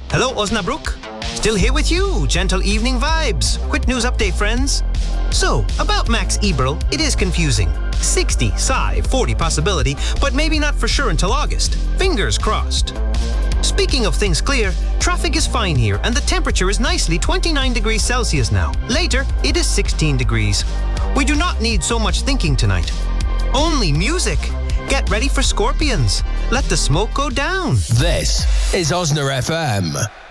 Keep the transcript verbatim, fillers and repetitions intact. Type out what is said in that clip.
Hello, Osnabrück. Still here with you, gentle evening vibes. Quick news update, friends. So, about Max Eberl, it is confusing. sixty, sigh, forty possibility, but maybe not for sure until August. Fingers crossed. Speaking of things clear, traffic is fine here and the temperature is nicely twenty-nine degrees Celsius now. Later, it is sixteen degrees. We do not need so much thinking tonight. Only music. Get ready for Scorpions. Let the smoke go down. This is Osna F M.